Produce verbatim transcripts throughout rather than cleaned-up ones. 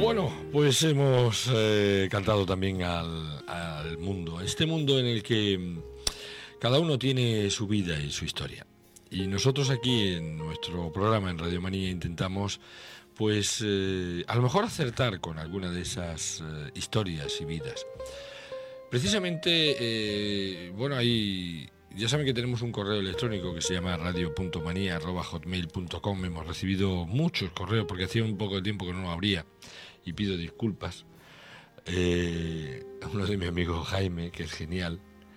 Bueno, pues hemos eh, cantado también al, al mundo, este mundo en el que cada uno tiene su vida y su historia. Y nosotros aquí en nuestro programa en Radio Manía intentamos, pues, eh, a lo mejor acertar con alguna de esas eh, historias y vidas. Precisamente, eh, bueno, ahí ya saben que tenemos un correo electrónico que se llama radio punto manía arroba hotmail punto com. Hemos recibido muchos correos porque hacía un poco de tiempo que no lo abría y pido disculpas. Eh, uno de mi amigo Jaime, que es genial,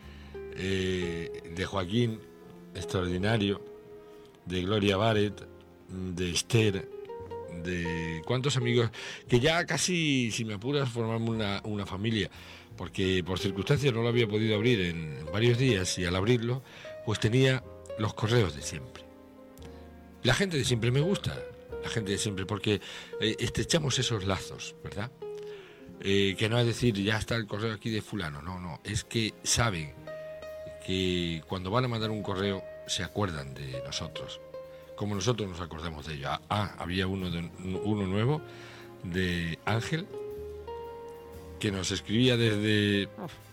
eh, de Joaquín, extraordinario, de Gloria Barrett, de Esther, de cuántos amigos, que ya casi, si me apuras, formamos una, una familia, porque por circunstancias no lo había podido abrir en, en varios días, y al abrirlo, pues tenía los correos de siempre. La gente de siempre me gusta, la gente de siempre, porque eh, estrechamos esos lazos, ¿verdad? Eh, que no es decir, ya está el correo aquí de fulano, no, no, es que saben que cuando van a mandar un correo se acuerdan de nosotros, como nosotros nos acordamos de ello. Ah, había uno, de, uno nuevo de Ángel, que nos escribía desde,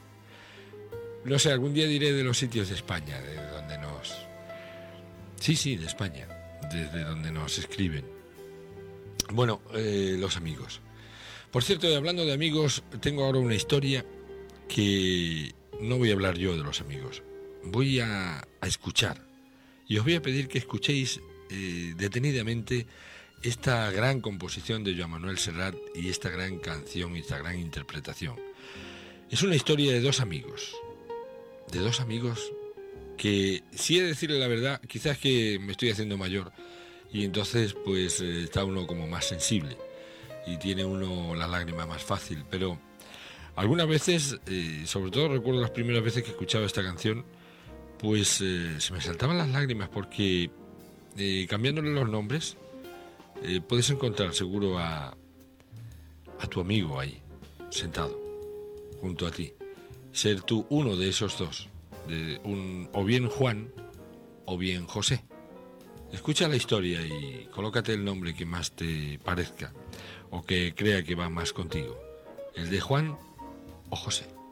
no sé, algún día diré de los sitios de España, de donde nos... Sí, sí, de España, desde donde nos escriben. Bueno, eh, los amigos. Por cierto, hablando de amigos, tengo ahora una historia que no voy a hablar yo de los amigos. Voy a, a escuchar. Y os voy a pedir que escuchéis eh, detenidamente esta gran composición de Joan Manuel Serrat y esta gran canción y esta gran interpretación. Es una historia de dos amigos. De dos amigos que, si he de decirle la verdad, quizás que me estoy haciendo mayor y entonces pues eh, está uno como más sensible y tiene uno la lágrima más fácil, pero algunas veces, eh, sobre todo recuerdo las primeras veces que escuchaba esta canción, pues eh, se me saltaban las lágrimas porque eh, cambiándole los nombres eh, puedes encontrar seguro a, a tu amigo ahí, sentado, junto a ti. Ser tú uno de esos dos, de un, o bien Juan o bien José. Escucha la historia y colócate el nombre que más te parezca o que crea que va más contigo, el de Juan o José.